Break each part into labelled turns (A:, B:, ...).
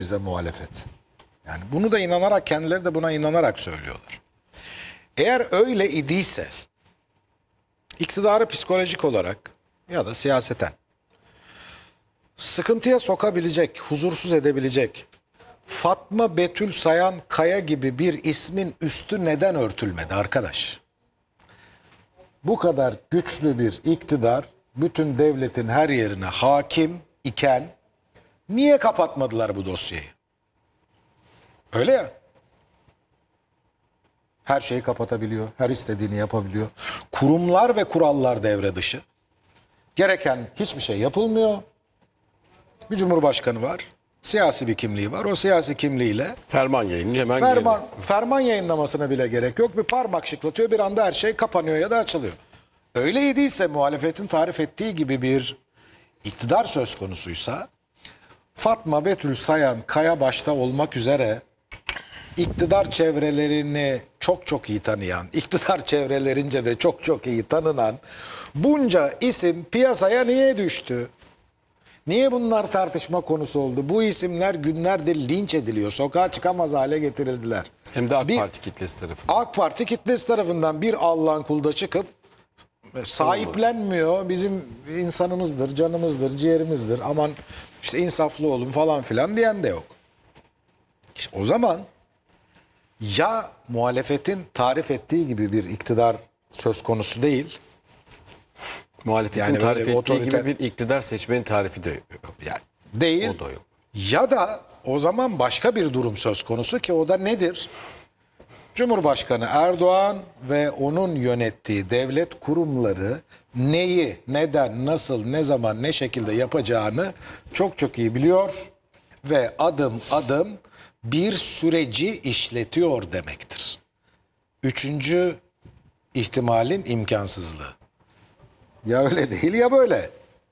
A: bize muhalefet. Yani bunu da inanarak, kendileri de buna inanarak söylüyorlar. Eğer öyle idiyse iktidarı psikolojik olarak ya da siyaseten sıkıntıya sokabilecek, huzursuz edebilecek Fatma Betül Sayan Kaya gibi bir ismin üstü neden örtülmedi arkadaş? Bu kadar güçlü bir iktidar bütün devletin her yerine hakim iken niye kapatmadılar bu dosyayı? Öyle ya. Her şeyi kapatabiliyor, her istediğini yapabiliyor. Kurumlar ve kurallar devre dışı. Gereken hiçbir şey yapılmıyor. Bir cumhurbaşkanı var, siyasi bir kimliği var. O siyasi kimliğiyle
B: Ferman yayınlıyor hemen
A: ferman yayınlamasına bile gerek yok. Bir parmak şıklatıyor, bir anda her şey kapanıyor ya da açılıyor. Öyleyse muhalefetin tarif ettiği gibi bir iktidar söz konusuysa Fatma Betül Sayan Kaya başta olmak üzere iktidar çevrelerini çok çok iyi tanıyan, iktidar çevrelerince de çok çok iyi tanınan bunca isim piyasaya niye düştü? Niye bunlar tartışma konusu oldu? Bu isimler günlerdir linç ediliyor. Sokağa çıkamaz hale getirildiler.
B: Hem de AK Parti kitlesi tarafından.
A: AK Parti kitlesi tarafından bir Allah'ın kulda çıkıp sahiplenmiyor. Bizim insanımızdır, canımızdır, ciğerimizdir. Aman işte insaflı olun falan filan diyen de yok. İşte o zaman ya muhalefetin tarif ettiği gibi bir iktidar söz konusu değil.
B: Muhalefetin
A: Yani
B: tarif
A: böyle
B: ettiği
A: otoriter-
B: gibi bir iktidar seçmenin tarifi de yok.
A: Yani değil.
B: O da yok.
A: Ya da o zaman başka bir durum söz konusu ki o da nedir? Cumhurbaşkanı Erdoğan ve onun yönettiği devlet kurumları neyi, neden, nasıl, ne zaman, ne şekilde yapacağını çok çok iyi biliyor ve adım adım bir süreci işletiyor demektir. Üçüncü ihtimalin imkansızlığı. Ya öyle değil ya böyle.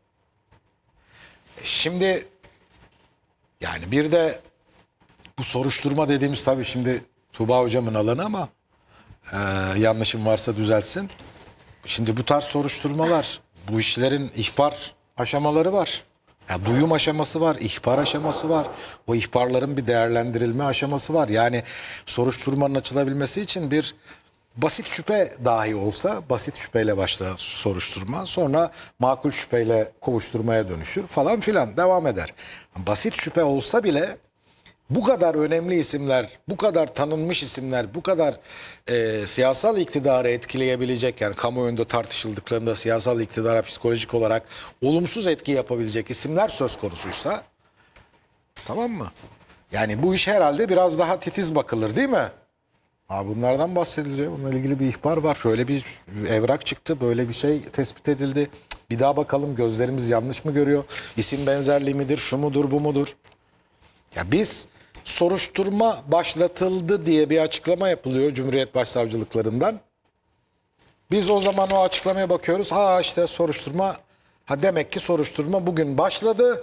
A: Şimdi yani bir de bu soruşturma dediğimiz tabii şimdi Tuğba hocamın alanı ama yanlışım varsa düzeltsin. Şimdi bu tarz soruşturmalar, bu işlerin ihbar aşamaları var. Ya duyum aşaması var, ihbar aşaması var. O ihbarların bir değerlendirilme aşaması var. Yani soruşturmanın açılabilmesi için bir basit şüphe dahi olsa basit şüpheyle başlar soruşturma. Sonra makul şüpheyle kovuşturmaya dönüşür falan filan devam eder. Basit şüphe olsa bile bu kadar önemli isimler, bu kadar tanınmış isimler, bu kadar siyasal iktidarı etkileyebilecek yani kamuoyunda tartışıldıklarında siyasal iktidara psikolojik olarak olumsuz etki yapabilecek isimler söz konusuysa tamam mı? Yani bu iş herhalde biraz daha titiz bakılır değil mi? Ha, bunlardan bahsediliyor. Bununla ilgili bir ihbar var. Şöyle bir evrak çıktı. Böyle bir şey tespit edildi. Bir daha bakalım gözlerimiz yanlış mı görüyor? İsim benzerliği midir? Şu mudur bu mudur? Ya biz soruşturma başlatıldı diye bir açıklama yapılıyor Cumhuriyet Başsavcılıklarından. Biz o zaman o açıklamaya bakıyoruz. Ha işte soruşturma, ha demek ki soruşturma bugün başladı.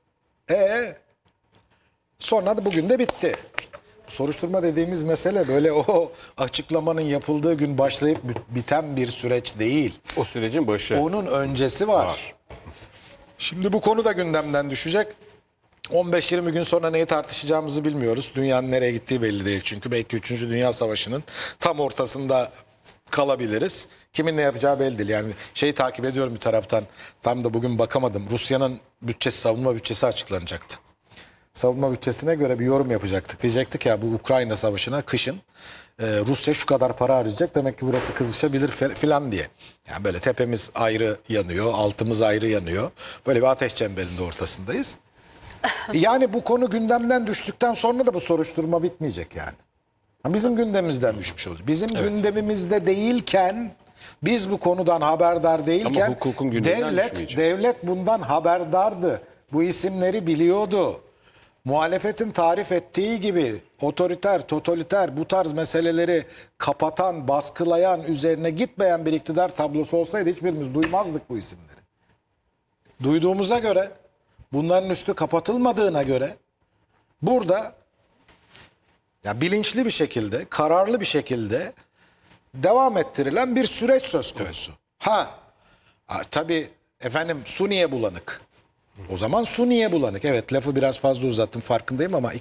A: Sonra da bugün de bitti. Soruşturma dediğimiz mesele böyle o açıklamanın yapıldığı gün başlayıp biten bir süreç değil.
B: O sürecin başı.
A: Onun öncesi var. Şimdi bu konu da gündemden düşecek. 15-20 gün sonra neyi tartışacağımızı bilmiyoruz. Dünyanın nereye gittiği belli değil. Çünkü belki 3. Dünya Savaşı'nın tam ortasında kalabiliriz. Kimin ne yapacağı belli değil. Yani şeyi takip ediyorum bir taraftan. Tam da bugün bakamadım. Rusya'nın bütçesi, savunma bütçesi açıklanacaktı. Savunma bütçesine göre bir yorum yapacaktık. Diyecektik ya bu Ukrayna Savaşı'na kışın Rusya şu kadar para harcayacak. Demek ki burası kızışabilir filan diye. Yani böyle tepemiz ayrı yanıyor, altımız ayrı yanıyor. Böyle bir ateş çemberinde ortasındayız. Yani bu konu gündemden düştükten sonra da bu soruşturma bitmeyecek yani. Bizim gündemimizden düşmüş olacak. Bizim gündemimizde değilken biz bu konudan haberdar değilken
B: Ama hukukun gündeminden düşmeyecek.
A: devlet bundan haberdardı. Bu isimleri biliyordu. Muhalefetin tarif ettiği gibi otoriter, totaliter bu tarz meseleleri kapatan, baskılayan, üzerine gitmeyen bir iktidar tablosu olsaydı hiçbirimiz duymazdık bu isimleri. Duyduğumuza göre bunların üstü kapatılmadığına göre burada ya bilinçli bir şekilde, kararlı bir şekilde devam ettirilen bir süreç söz konusu. Tabii efendim su niye bulanık? O zaman su niye bulanık? Evet, lafı biraz fazla uzattım farkındayım ama